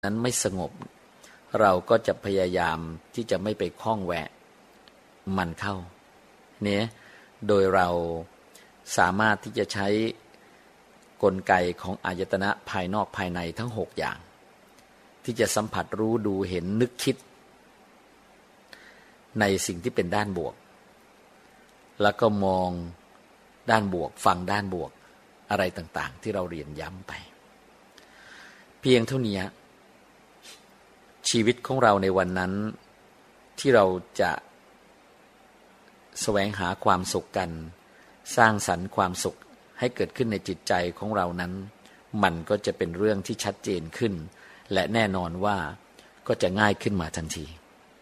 นั้นไม่สงบเราก็จะพยายามที่จะไม่ไปคล้องแวะมันเข้าเนี่ยโดยเราสามารถที่จะใช้กลไกของอายตนะภายนอกภายในทั้ง6อย่างที่จะสัมผัสรู้ดูเห็นนึกคิดในสิ่งที่เป็นด้านบวกแล้วก็มองด้านบวกฟังด้านบวกอะไรต่างๆที่เราเรียนย้ำไปเพียงเท่านี้ชีวิตของเราในวันนั้นที่เราจะแสวงหาความสุขกันสร้างสรรค์ความสุขให้เกิดขึ้นในจิตใจของเรานั้นมันก็จะเป็นเรื่องที่ชัดเจนขึ้นและแน่นอนว่าก็จะง่ายขึ้นมาทันที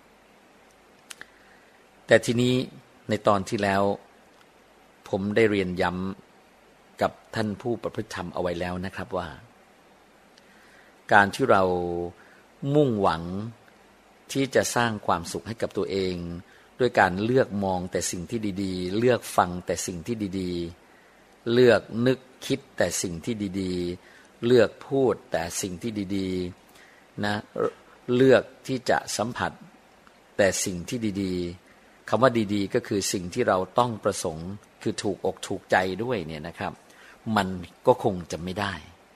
แต่ทีนี้ในตอนที่แล้วผมได้เรียนย้ำกับท่านผู้ประพฤติธรรมเอาไว้แล้วนะครับว่าการที่เรามุ่งหวังที่จะสร้างความสุขให้กับตัวเองด้วยการเลือกมองแต่สิ่งที่ดีๆเลือกฟังแต่สิ่งที่ดีๆเลือกนึกคิดแต่สิ่งที่ดีๆเลือกพูดแต่สิ่งที่ดีๆนะเลือกที่จะสัมผัสแต่สิ่งที่ดีๆคำว่าดีๆก็คือสิ่งที่เราต้องประสงค์คือถูกอกถูกใจด้วยเนี่ยนะครับมันก็คงจะไม่ได้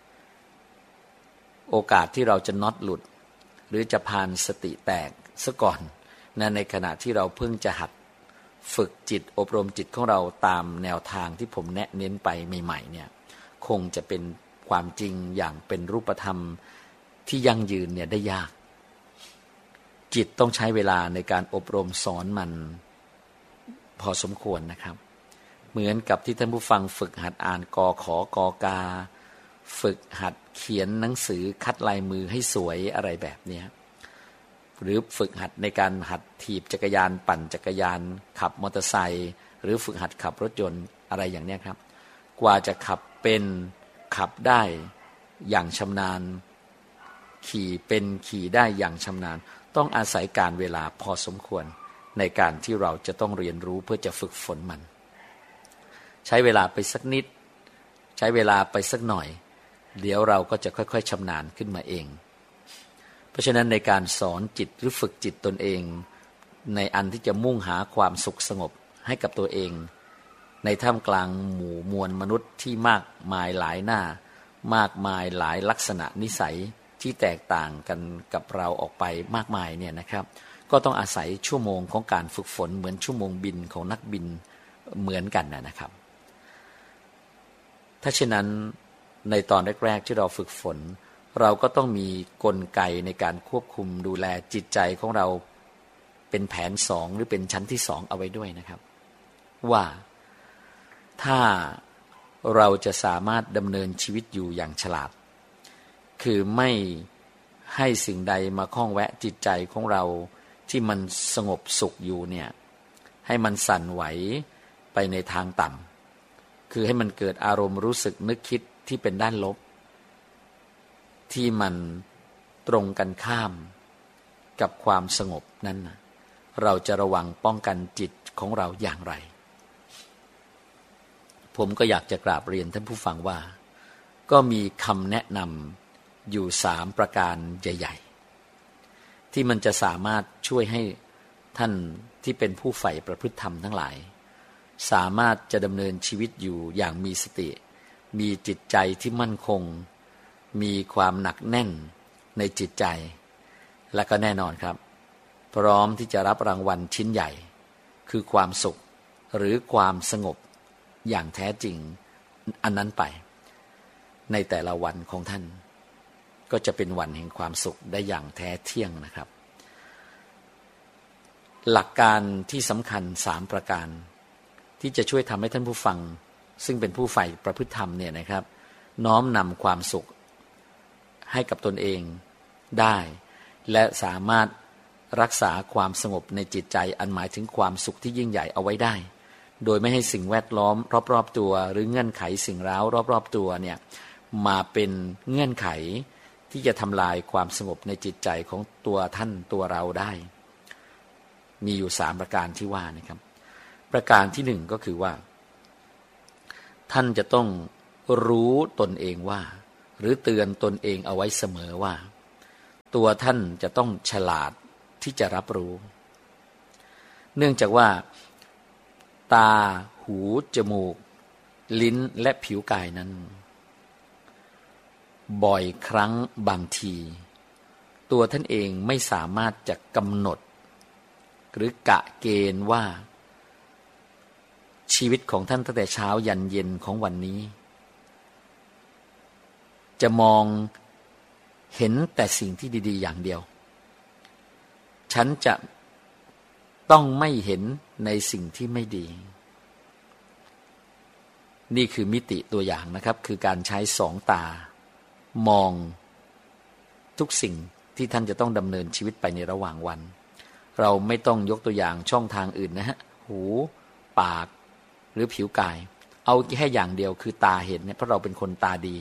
โอกาสที่เราจะน็อตหลุดหรือจะพานสติแตกซะก่อนนะในขณะที่เราเพิ่งจะหัดฝึกจิตอบรมจิตของเราตามแนวทางที่ผมแนะเน้นไปใหม่ๆเนี่ยคงจะเป็นความจริงอย่างเป็นรูปธรรมที่ยั่งยืนเนี่ยได้ยากจิตต้องใช้เวลาในการอบรมสอนมันพอสมควรนะครับเหมือนกับที่ท่านผู้ฟังฝึกหัดอ่านกขกกาฝึกหัดเขียนหนังสือคัดลายมือให้สวยอะไรแบบนี้หรือฝึกหัดในการหัดถีบจักรยานปั่นจักรยานขับมอเตอร์ไซค์หรือฝึกหัดขับรถยนต์อะไรอย่างนี้ครับกว่าจะขับเป็นขับได้อย่างชำนาญขี่เป็นขี่ได้อย่างชำนาญต้องอาศัยการเวลาพอสมควรในการที่เราจะต้องเรียนรู้เพื่อจะฝึกฝนมันใช้เวลาไปสักนิดใช้เวลาไปสักหน่อยเดี๋ยวเราก็จะค่อยๆชำนาญขึ้นมาเองเพราะฉะนั้นในการสอนจิตหรือฝึกจิตตนเองในอันที่จะมุ่งหาความสุขสงบให้กับตัวเองในท่ามกลางหมู่มวลมนุษย์ที่มากมายหลายหน้ามากมายหลายลักษณะนิสัยที่แตกต่างกันกับเราออกไปมากมายเนี่ยนะครับก็ต้องอาศัยชั่วโมงของการฝึกฝนเหมือนชั่วโมงบินของนักบินเหมือนกันนะครับถ้าเช่นนั้นในตอนแรกๆที่เราฝึกฝนเราก็ต้องมีกลไกในการควบคุมดูแลจิตใจของเราเป็นแผน2หรือเป็นชั้นที่2เอาไว้ด้วยนะครับว่าถ้าเราจะสามารถดำเนินชีวิตอยู่อย่างฉลาดคือไม่ให้สิ่งใดมาข้องแวะจิตใจของเราที่มันสงบสุขอยู่เนี่ยให้มันสั่นไหวไปในทางต่ำคือให้มันเกิดอารมณ์รู้สึกนึกคิดที่เป็นด้านลบที่มันตรงกันข้ามกับความสงบนั้นนะเราจะระวังป้องกันจิตของเราอย่างไรผมก็อยากจะกราบเรียนท่านผู้ฟังว่าก็มีคำแนะนำอยู่3ประการใหญ่ๆที่มันจะสามารถช่วยให้ท่านที่เป็นผู้ใฝ่ประพฤติธรรมทั้งหลายสามารถจะดำเนินชีวิตอยู่อย่างมีสติมีจิตใจที่มั่นคงมีความหนักแน่นในจิตใจและก็แน่นอนครับพร้อมที่จะรับรางวัลชิ้นใหญ่คือความสุขหรือความสงบอย่างแท้จริงอันนั้นไปในแต่ละวันของท่านก็จะเป็นวันแห่งความสุขได้อย่างแท้เที่ยงนะครับหลักการที่สำคัญ3ประการที่จะช่วยทำให้ท่านผู้ฟังซึ่งเป็นผู้ใฝ่ประพฤติธรรมเนี่ยนะครับน้อมนำความสุขให้กับตนเองได้และสามารถรักษาความสงบในจิตใจอันหมายถึงความสุขที่ยิ่งใหญ่เอาไว้ได้โดยไม่ให้สิ่งแวดล้อมรอบๆตัวหรือเงื่อนไขสิ่งร้าวรอบๆตัวเนี่ยมาเป็นเงื่อนไขที่จะทำลายความสงบในจิตใจของตัวท่านตัวเราได้มีอยู่3ประการที่ว่านะครับประการที่1ก็คือว่าท่านจะต้องรู้ตนเองว่าหรือเตือนตนเองเอาไว้เสมอว่าตัวท่านจะต้องฉลาดที่จะรับรู้เนื่องจากว่าตาหูจมูกลิ้นและผิวกายนั้นบ่อยครั้งบางทีตัวท่านเองไม่สามารถจะกำหนดหรือกะเกณฑ์ว่าชีวิตของท่านตั้งแต่เช้ายันเย็นของวันนี้จะมองเห็นแต่สิ่งที่ดีๆอย่างเดียวฉันจะต้องไม่เห็นในสิ่งที่ไม่ดีนี่คือมิติตัวอย่างนะครับคือการใช้สองตามองทุกสิ่งที่ท่านจะต้องดำเนินชีวิตไปในระหว่างวันเราไม่ต้องยกตัวอย่างช่องทางอื่นนะฮะหูปากหรือผิวกายเอาแค่อย่างเดียวคือตาเห็นเนี่ยเพราะเราเป็นคนตาดี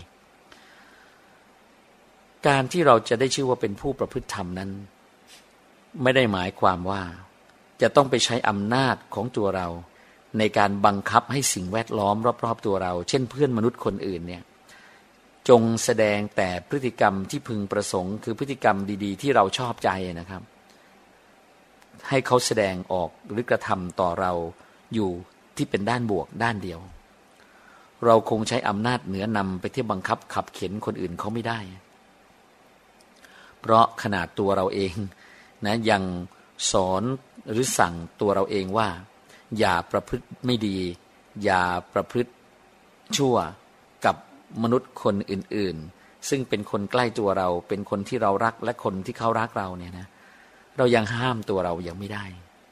การที่เราจะได้ชื่อว่าเป็นผู้ประพฤติธรรมนั้นไม่ได้หมายความว่าจะต้องไปใช้อำนาจของตัวเราในการบังคับให้สิ่งแวดล้อมรอบๆตัวเราเช่นเพื่อนมนุษย์คนอื่นเนี่ยจงแสดงแต่พฤติกรรมที่พึงประสงค์คือพฤติกรรมดีๆที่เราชอบใจนะครับให้เขาแสดงออกหรือกระทำต่อเราอยู่ที่เป็นด้านบวกด้านเดียวเราคงใช้อำนาจเหนือนำไปที่บังคับขับเข็นคนอื่นเขาไม่ได้เพราะขนาดตัวเราเองนะยังสอนหรือสั่งตัวเราเองว่าอย่าประพฤติไม่ดีอย่าประพฤติชั่วกับมนุษย์คนอื่นๆซึ่งเป็นคนใกล้ตัวเราเป็นคนที่เรารักและคนที่เขารักเราเนี่ยนะเรายังห้ามตัวเรายังไม่ได้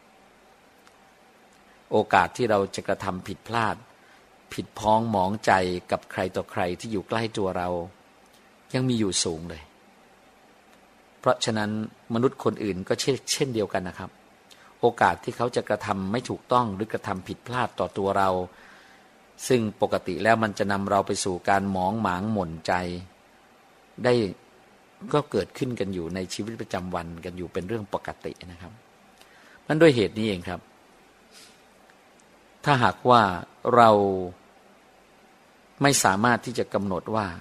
โอกาสที่เราจะกระทำผิดพลาดผิดพ้องหมองใจกับใครต่อใครที่อยู่ใกล้ตัวเรายังมีอยู่สูงเลยเพราะฉะนั้นมนุษย์คนอื่นก็เช่นเดียวกันนะครับโอกาสที่เขาจะกระทำไม่ถูกต้องหรือกระทำผิดพลาดต่อตัวเราซึ่งปกติแล้วมันจะนำเราไปสู่การหมองหมางหม่นใจได้ก็เกิดขึ้นกันอยู่ในชีวิตประจำวันกันอยู่เป็นเรื่องปกตินะครับนั่นด้วยเหตุนี้เองครับถ้าหากว่าเราไม่สามารถที่จะกำหนดว่า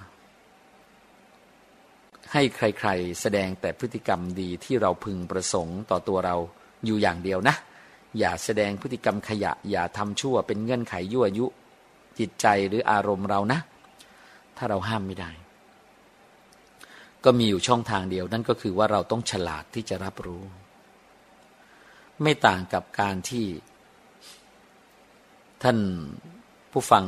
ให้ใครๆแสดงแต่พฤติกรรมดีที่เราพึงประสงค์ต่อตัวเราอยู่อย่างเดียวนะอย่าแสดงพฤติกรรมขยะอย่าทำชั่วเป็นเงื่อนไขยั่วยุจิตใจหรืออารมณ์เรานะถ้าเราห้ามไม่ได้ก็มีอยู่ช่องทางเดียวนั่นก็คือว่าเราต้องฉลาดที่จะรับรู้ไม่ต่างกับการที่ท่านผู้ฟัง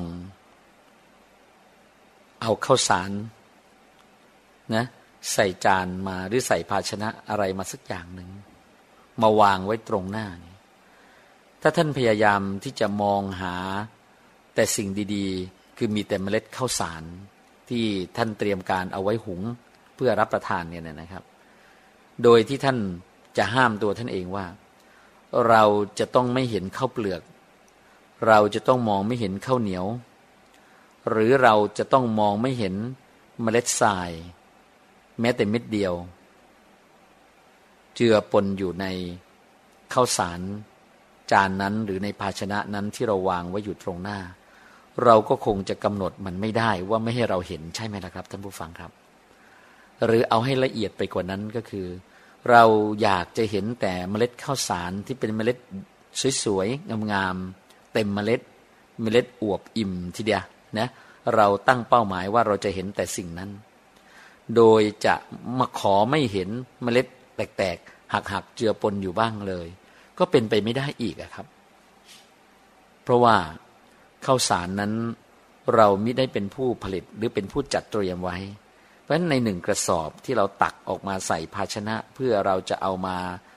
เอาข้าวสารนะใส่จานมาหรือใส่ภาชนะอะไรมาสักอย่างหนึ่งมาวางไว้ตรงหน้านี่ถ้าท่านพยายามที่จะมองหาแต่สิ่งดีๆคือมีแต่เมล็ดข้าวสารที่ท่านเตรียมการเอาไว้หุงเพื่อรับประทานเนี่ยนะครับโดยที่ท่านจะห้ามตัวท่านเองว่าเราจะต้องไม่เห็นข้าวเปลือกเราจะต้องมองไม่เห็นข้าวเหนียวหรือเราจะต้องมองไม่เห็นเมล็ดทรายแม้แต่เม็ดเดียวเจือปนอยู่ในข้าวสารจานนั้นหรือในภาชนะนั้นที่เราวางไว้อยู่ตรงหน้าเราก็คงจะกำหนดมันไม่ได้ว่าไม่ให้เราเห็นใช่ไหมล่ะครับท่านผู้ฟังครับหรือเอาให้ละเอียดไปกว่านั้นก็คือเราอยากจะเห็นแต่เมล็ดข้าวสารที่เป็นเมล็ดสวยๆงามๆเต็มเมล็ดอวบอิ่มทีเดียวนะเราตั้งเป้าหมายว่าเราจะเห็นแต่สิ่งนั้นโดยจะมาขอไม่เห็นเมล็ดแตกๆหักๆเจือปนอยู่บ้างเลยก็เป็นไปไม่ได้อีกครับเพราะว่าข้าวสารนั้นเราไม่ได้เป็นผู้ผลิตหรือเป็นผู้จัดเตรียมไว้เพราะฉะนั้นในหนึ่งกระสอบที่เราตักออกมาใส่ภาชนะเพื่อเราจะเอามา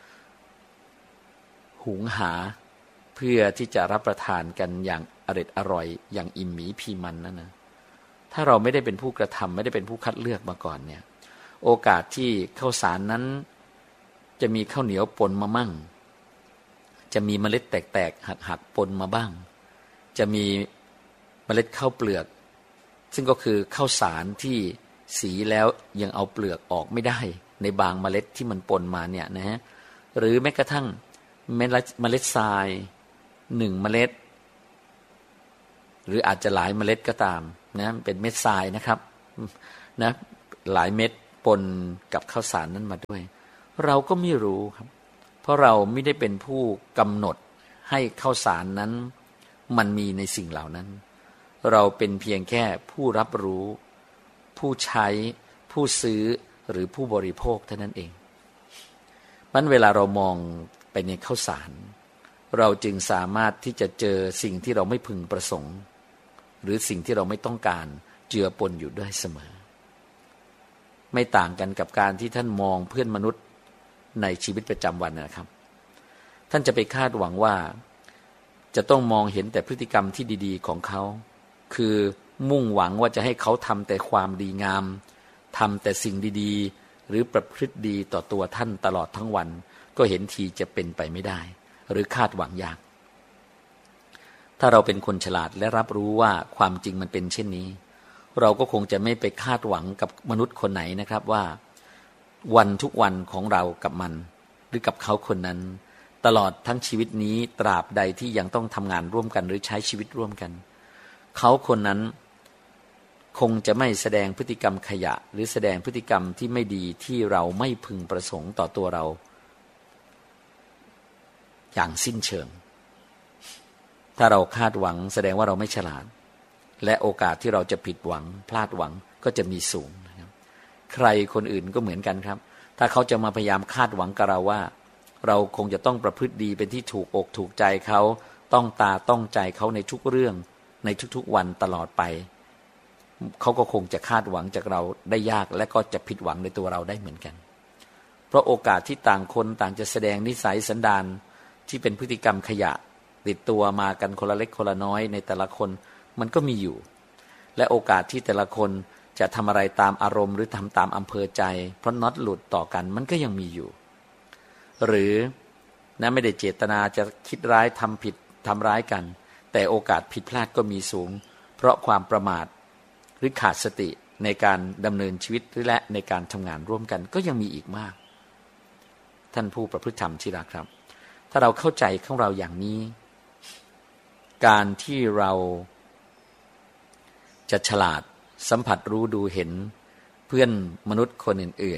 หุงหาเพื่อที่จะรับประทานกันอย่างอร่อยอย่างอิ่มหมีพีมันนั่นนะถ้าเราไม่ได้เป็นผู้กระทำไม่ได้เป็นผู้คัดเลือกมาก่อนเนี่ยโอกาสที่ข้าวสารนั้นจะมีข้าวเหนียวปนมามั่งจะมีเมล็ดแตกๆหักๆปนมาบ้างจะมีเมล็ดข้าวเปลือกซึ่งก็คือข้าวสารที่สีแล้วยังเอาเปลือกออกไม่ได้ในบางเมล็ดที่มันปนมาเนี่ยนะฮะหรือแม้กระทั่งเมล็ดทราย1เมล็ดหรืออาจจะหลายเมล็ดก็ตามนะเป็นเม็ดทรายนะครับนะหลายเม็ดปนกับข้าวสารนั้นมาด้วยเราก็ไม่รู้ครับเพราะเราไม่ได้เป็นผู้กำหนดให้ข้าวสารนั้นมันมีในสิ่งเหล่านั้นเราเป็นเพียงแค่ผู้รับรู้ผู้ใช้ผู้ซื้อหรือผู้บริโภคเท่านั้นเองมันเวลาเรามองไปในข้าวสารเราจึงสามารถที่จะเจอสิ่งที่เราไม่พึงประสงค์หรือสิ่งที่เราไม่ต้องการเจือปนอยู่ด้วยเสมอไม่ต่างกันกับการที่ท่านมองเพื่อนมนุษย์ในชีวิตประจำวันนะครับท่านจะไปคาดหวังว่าจะต้องมองเห็นแต่พฤติกรรมที่ดีๆของเขาคือมุ่งหวังว่าจะให้เขาทำแต่ความดีงามทำแต่สิ่งดีๆหรือประพฤติดีต่อตัวท่านตลอดทั้งวันก็เห็นทีจะเป็นไปไม่ได้หรือคาดหวังยากถ้าเราเป็นคนฉลาดและรับรู้ว่าความจริงมันเป็นเช่นนี้เราก็คงจะไม่ไปคาดหวังกับมนุษย์คนไหนนะครับว่าวันทุกวันของเรากับมันหรือกับเขาคนนั้นตลอดทั้งชีวิตนี้ตราบใดที่ยังต้องทำงานร่วมกันหรือใช้ชีวิตร่วมกันเขาคนนั้นคงจะไม่แสดงพฤติกรรมขยะหรือแสดงพฤติกรรมที่ไม่ดีที่เราไม่พึงประสงค์ต่อตัวเราอย่างสิ้นเชิงถ้าเราคาดหวังแสดงว่าเราไม่ฉลาดและโอกาสที่เราจะผิดหวังพลาดหวังก็จะมีสูงนะครับใครคนอื่นก็เหมือนกันครับถ้าเขาจะมาพยายามคาดหวังกับเราว่าเราคงจะต้องประพฤติดีเป็นที่ถูกอกถูกใจเขาต้องตาต้องใจเขาในทุกเรื่องในทุกๆวันตลอดไปเขาก็คงจะคาดหวังจากเราได้ยากและก็จะผิดหวังในตัวเราได้เหมือนกันเพราะโอกาสที่ต่างคนต่างจะแสดงนิสัยสันดานที่เป็นพฤติกรรมขยะติดตัวมากันคนละเล็กคนละน้อยในแต่ละคนมันก็มีอยู่และโอกาสที่แต่ละคนจะทำอะไรตามอารมณ์หรือทำตามอำเภอใจเพราะน็อตหลุดต่อกันมันก็ยังมีอยู่หรือไม่ได้เจตนาจะคิดร้ายทำผิดทำร้ายกันแต่โอกาสผิดพลาดก็มีสูงเพราะความประมาทหรือขาดสติในการดำเนินชีวิตและในการทำงานร่วมกันก็ยังมีอีกมากท่านผู้ประพฤติธรรมที่รักครับถ้าเราเข้าใจของเราอย่างนี้การที่เราจะฉลาดสัมผัสรู้ดูเห็นเพื่อนมนุษย์คนอื่น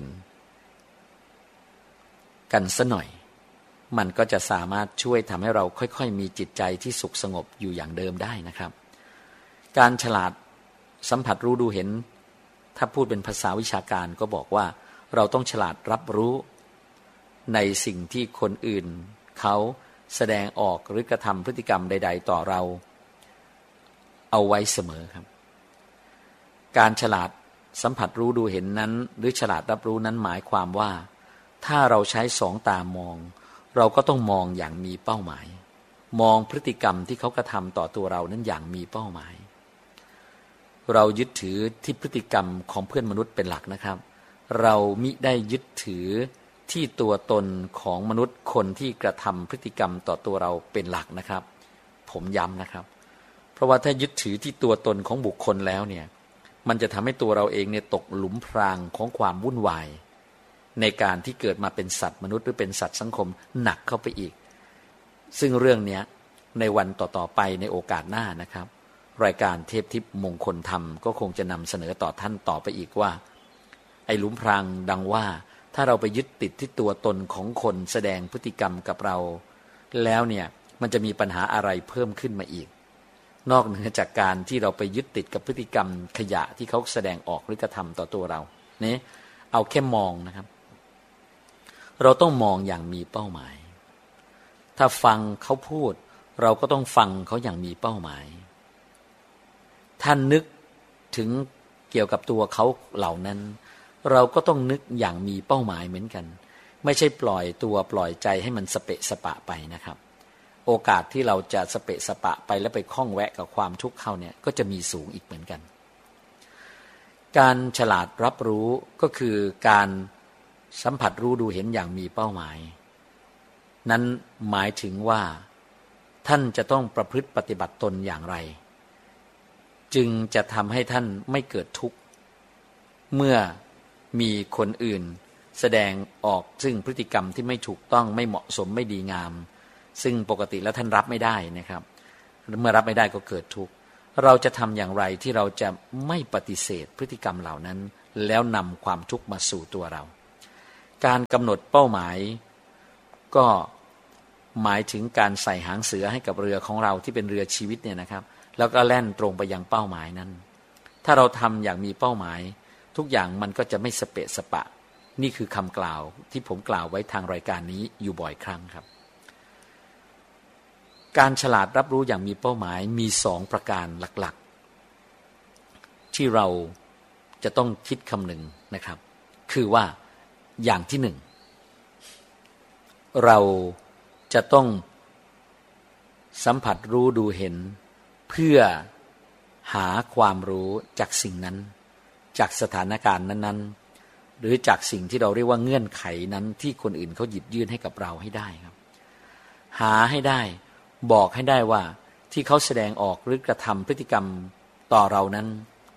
ๆกันซะหน่อยมันก็จะสามารถช่วยทำให้เราค่อยๆมีจิตใจที่สุขสงบอยู่อย่างเดิมได้นะครับการฉลาดสัมผัสรู้ดูเห็นถ้าพูดเป็นภาษาวิชาการก็บอกว่าเราต้องฉลาดรับรู้ในสิ่งที่คนอื่นเขาแสดงออกหรือกระทำพฤติกรรมใดๆต่อเราเอาไว้เสมอครับการฉลาดสัมผัสรู้ดูเห็นนั้นหรือฉลาดรับรู้นั้นหมายความว่าถ้าเราใช้สองตามองเราก็ต้องมองอย่างมีเป้าหมายมองพฤติกรรมที่เขากระทำต่อตัวเรานั้นอย่างมีเป้าหมายเรายึดถือที่พฤติกรรมของเพื่อนมนุษย์เป็นหลักนะครับเรามิได้ยึดถือที่ตัวตนของมนุษย์คนที่กระทำพฤติกรรมต่อตัวเราเป็นหลักนะครับผมย้ำนะครับเพราะว่าถ้ายึดถือที่ตัวตนของบุคคลแล้วเนี่ยมันจะทำให้ตัวเราเองเนี่ยตกหลุมพรางของความวุ่นวายในการที่เกิดมาเป็นสัตว์มนุษย์หรือเป็นสัตว์สังคมหนักเข้าไปอีกซึ่งเรื่องนี้ในวันต่อๆไปในโอกาสหน้านะครับรายการเทพทิพย์มงคลธรรมก็คงจะนำเสนอต่อท่านต่อไปอีกว่าไอ้หลุมพรางดังว่าถ้าเราไปยึดติดที่ตัวตนของคนแสดงพฤติกรรมกับเราแล้วเนี่ยมันจะมีปัญหาอะไรเพิ่มขึ้นมาอีกนอกเหนือจากการที่เราไปยึดติดกับพฤติกรรมขยะที่เขาแสดงออกหรือกระทำต่อตัวเราเนี่ยเอาแค่มองนะครับเราต้องมองอย่างมีเป้าหมายถ้าฟังเขาพูดเราก็ต้องฟังเขาอย่างมีเป้าหมายท่านนึกถึงเกี่ยวกับตัวเขาเหล่านั้นเราก็ต้องนึกอย่างมีเป้าหมายเหมือนกันไม่ใช่ปล่อยตัวปล่อยใจให้มันสเปะสปะไปนะครับโอกาสที่เราจะสเปะสปะไปแล้วไปคล้องแวะกับความทุกข์เข้าเนี่ยก็จะมีสูงอีกเหมือนกันการฉลาดรับรู้ก็คือการสัมผัสรู้ดูเห็นอย่างมีเป้าหมายนั้นหมายถึงว่าท่านจะต้องประพฤติปฏิบัติตนอย่างไรจึงจะทำให้ท่านไม่เกิดทุกข์เมื่อมีคนอื่นแสดงออกซึ่งพฤติกรรมที่ไม่ถูกต้องไม่เหมาะสมไม่ดีงามซึ่งปกติแล้วท่านรับไม่ได้นะครับเมื่อรับไม่ได้ก็เกิดทุกข์เราจะทำอย่างไรที่เราจะไม่ปฏิเสธพฤติกรรมเหล่านั้นแล้วนำความทุกข์มาสู่ตัวเราการกำหนดเป้าหมายก็หมายถึงการใส่หางเสือให้กับเรือของเราที่เป็นเรือชีวิตเนี่ยนะครับแล้วก็แล่นตรงไปยังเป้าหมายนั้นถ้าเราทำอย่างมีเป้าหมายทุกอย่างมันก็จะไม่สเปะสปะนี่คือคำกล่าวที่ผมกล่าวไว้ทางรายการนี้อยู่บ่อยครั้งครับการฉลาดรับรู้อย่างมีเป้าหมายมี2ประการหลักๆที่เราจะต้องคิดคำนึงนะครับคือว่าอย่างที่1เราจะต้องสัมผัสรู้ดูเห็นเพื่อหาความรู้จากสิ่งนั้นจากสถานการณ์นั้นๆหรือจากสิ่งที่เราเรียกว่าเงื่อนไขนั้นที่คนอื่นเขาหยิบยื่นให้กับเราให้ได้ครับหาให้ได้บอกให้ได้ว่าที่เขาแสดงออกหรือกระทำพฤติกรรมต่อเรานั้น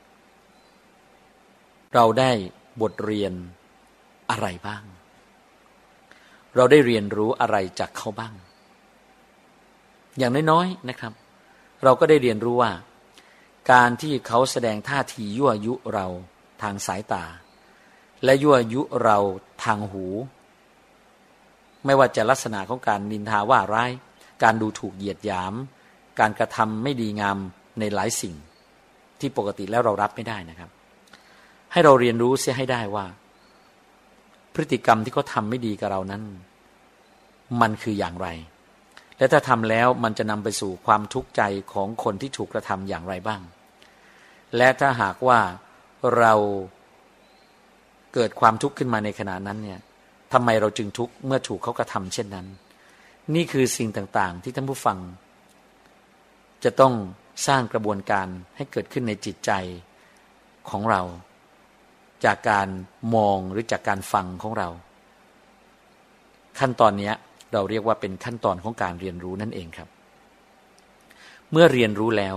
เราได้บทเรียนอะไรบ้างเราได้เรียนรู้อะไรจากเขาบ้างอย่างน้อยๆนะครับเราก็ได้เรียนรู้ว่าการที่เขาแสดงท่าทียั่วยุเราทางสายตาและยั่วยุเราทางหูไม่ว่าจะลักษณะของการนินทาว่าร้ายการดูถูกเหยียดหยามการกระทำไม่ดีงามในหลายสิ่งที่ปกติแล้วเรารับไม่ได้นะครับให้เราเรียนรู้เสียให้ได้ว่าพฤติกรรมที่เขาทำไม่ดีกับเรานั้นมันคืออย่างไรและถ้าทำแล้วมันจะนำไปสู่ความทุกข์ใจของคนที่ถูกกระทำอย่างไรบ้างและถ้าหากว่าเราเกิดความทุกข์ขึ้นมาในขณะนั้นเนี่ยทำไมเราจึงทุกข์เมื่อถูกเขากระทำเช่นนั้นนี่คือสิ่งต่างๆที่ท่านผู้ฟังจะต้องสร้างกระบวนการให้เกิดขึ้นในจิตใจของเราจากการมองหรือจากการฟังของเราขั้นตอนนี้เราเรียกว่าเป็นขั้นตอนของการเรียนรู้นั่นเองครับเมื่อเรียนรู้แล้ว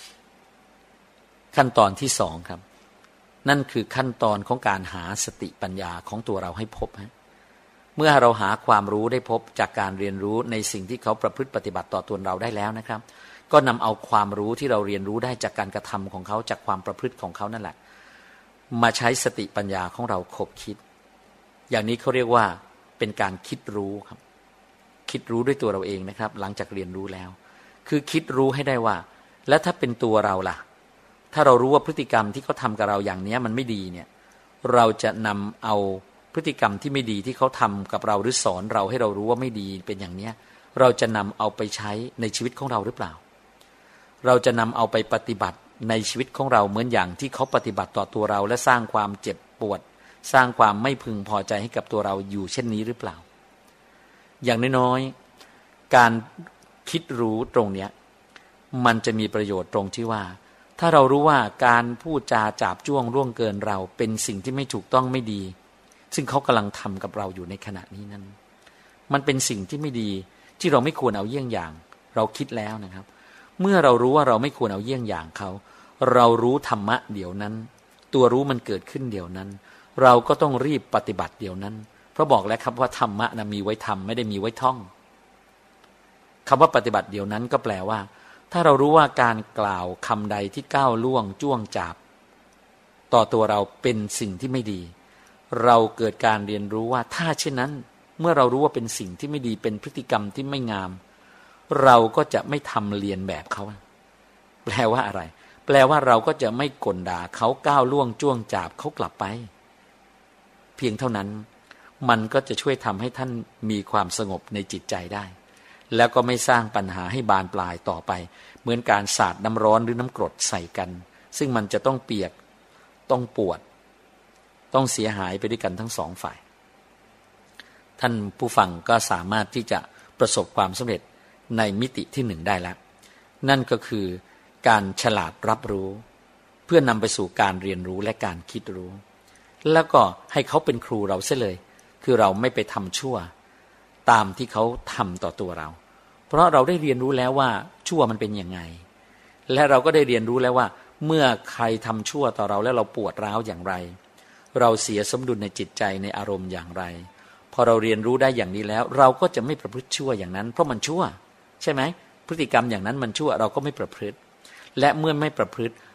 ขั้นตอนที่2ครับนั่นคือขั้นตอนของการหาสติปัญญาของตัวเราให้พบเมื่อเราหาความรู้ได้พบจากการเรียนรู้ในสิ่งที่เขาประพฤติปฏิบัติต่อตัวเราได้แล้วนะครับก็นำเอาความรู้ที่เราเรียนรู้ได้จากการกระทำของเขาจากความประพฤติของเขานั่นแหละมาใช้สติปัญญาของเราคบคิดอย่างนี้เขาเรียกว่าเป็นการคิดรู้ครับคิดรู้ด้วยตัวเราเองนะครับหลังจากเรียนรู้แล้วคือคิดรู้ให้ได้ว่าแล้วถ้าเป็นตัวเราล่ะถ้าเรารู้ว่าพฤติกรรมที่เขาทำกับเราอย่างนี้มันไม่ดีเนี่ยเราจะนำเอาพฤติกรรมที่ไม่ดีที่เขาทำกับเราหรือสอนเราให้เรารู้ว่าไม่ดีเป็นอย่างนี้เราจะนำเอาไปใช้ในชีวิตของเราหรือเปล่าเราจะนำเอาไปปฏิบัติในชีวิตของเราเหมือนอย่างที่เขาปฏิบัติต่อตัวเราและสร้างความเจ็บปวดสร้างความไม่พึงพอใจให้กับตัวเราอยู่เช่นนี้หรือเปล่าอย่างน้อยๆการคิดรู้ตรงเนี้ยมันจะมีประโยชน์ตรงที่ว่าถ้าเรารู้ว่าการพูดจาจาบจ้วงล่วงเกินเราเป็นสิ่งที่ไม่ถูกต้องไม่ดีซึ่งเขากำลังทำกับเราอยู่ในขณะนี้นั้นมันเป็นสิ่งที่ไม่ดีที่เราไม่ควรเอาเยี่ยงอย่างเราคิดแล้วนะครับเมื่อเรารู้ว่าเราไม่ควรเอาเยี่ยงอย่างเขาเรารู้ธรรมะเดี๋ยวนั้นตัวรู้มันเกิดขึ้นเดี๋ยวนั้นเราก็ต้องรีบปฏิบัติเดี๋ยวนั้นเพราะบอกแล้วครับว่าธรรมะนะมีไว้ทำไม่ได้มีไว้ท่องคำว่าปฏิบัติเดี๋ยวนั้นก็แปลว่าถ้าเรารู้ว่าการกล่าวคำใดที่ก้าวล่วงจ้วงจับต่อตัวเราเป็นสิ่งที่ไม่ดีเราเกิดการเรียนรู้ว่าถ้าเช่นนั้นเมื่อเรารู้ว่าเป็นสิ่งที่ไม่ดีเป็นพฤติกรรมที่ไม่งามเราก็จะไม่ทำเลียนแบบเขาแปลว่าอะไรแปลว่าเราก็จะไม่กลด่าเขาก้าวล่วงจ้วงจับเขากลับไปเพียงเท่านั้นมันก็จะช่วยทำให้ท่านมีความสงบในจิตใจได้แล้วก็ไม่สร้างปัญหาให้บานปลายต่อไปเหมือนการสาดน้ำร้อนหรือน้ำกรดใส่กันซึ่งมันจะต้องเปียกต้องปวดต้องเสียหายไปด้วยกันทั้งสองฝ่ายท่านผู้ฟังก็สามารถที่จะประสบความสำเร็จในมิติที่1ได้แล้วนั่นก็คือการฉลาดรับรู้เพื่อนำไปสู่การเรียนรู้และการคิดรู้แล้วก็ให้เขาเป็นครูเราเสียเลยคือเราไม่ไปทำชั่วตามที่เขาทำต่อตัวเราเพราะเราได้เรียนรู้แล้วว่าชั่วมันเป็นยังไงและเราก็ได้เรียนรู้แล้วว่าเมื่อใครทำชั่วต่อเราแล้วเราปวดร้าวอย่างไรเราเสียสมดุลในจิตใจในอารมณ์อย่างไรพอเราเรียนรู้ได้อย่างนี้แล้วเราก็จะไม่ประพฤติชั่วอย่างนั้นเพราะมันชั่วใช่ไหมพฤติกรรมอย่างนั้นมันชั่วเราก็ไม่ประพฤติและเมื่อไม่ประพฤติ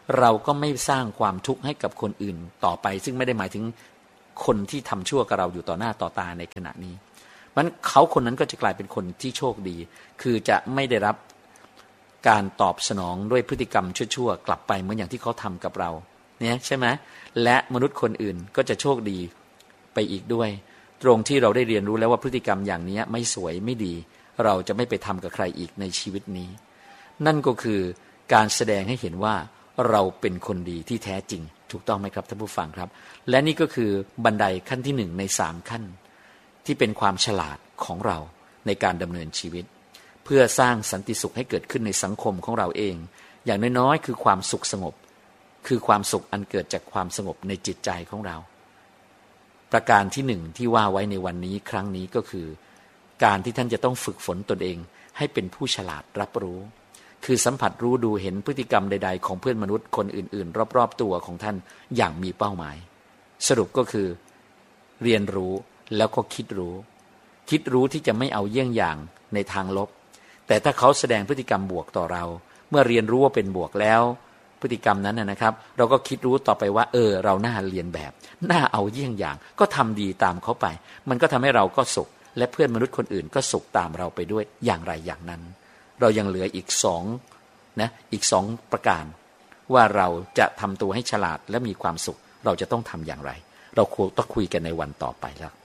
เราก็ไม่สร้างความทุกข์ให้กับคนอื่นต่อไปซึ่งไม่ได้หมายถึงคนที่ทำชั่วกับเราอยู่ต่อหน้าต่อตาในขณะนี้มันเขาคนนั้นก็จะกลายเป็นคนที่โชคดีคือจะไม่ได้รับการตอบสนองด้วยพฤติกรรมชั่วๆกลับไปเหมือนอย่างที่เขาทำกับเราเนี่ยใช่ไหมและมนุษย์คนอื่นก็จะโชคดีไปอีกด้วยตรงที่เราได้เรียนรู้แล้วว่าพฤติกรรมอย่างนี้ไม่สวยไม่ดีเราจะไม่ไปทำกับใครอีกในชีวิตนี้นั่นก็คือการแสดงให้เห็นว่าเราเป็นคนดีที่แท้จริงถูกต้องไหมครับท่านผู้ฟังครับและนี่ก็คือบันไดขั้นที่1ใน3ขั้นที่เป็นความฉลาดของเราในการดำเนินชีวิตเพื่อสร้างสันติสุขให้เกิดขึ้นในสังคมของเราเองอย่างน้อยๆคือความสุขสงบคือความสุขอันเกิดจากความสงบในจิตใจของเราประการที่1ที่ว่าไว้ในวันนี้ครั้งนี้ก็คือการที่ท่านจะต้องฝึกฝนตนเองให้เป็นผู้ฉลาดรับรู้คือสัมผัสรู้ดูเห็นพฤติกรรมใดๆของเพื่อนมนุษย์คนอื่นๆรอบๆตัวของท่านอย่างมีเป้าหมายสรุปก็คือเรียนรู้แล้วก็คิดรู้ที่จะไม่เอาเยี่ยงอย่างในทางลบแต่ถ้าเขาแสดงพฤติกรรมบวกต่อเราเมื่อเรียนรู้ว่าเป็นบวกแล้วพฤติกรรมนั้นนะครับเราก็คิดรู้ต่อไปว่าเราน่าเรียนแบบน่าเอาเยี่ยงอย่างก็ทำดีตามเขาไปมันก็ทำให้เราก็สุขและเพื่อนมนุษย์คนอื่นก็สุขตามเราไปด้วยอย่างไรอย่างนั้นเรายังเหลืออีกอีก2ประการว่าเราจะทำตัวให้ฉลาดและมีความสุขเราจะต้องทำอย่างไรเราควรต้องคุยกันในวันต่อไปแล้ว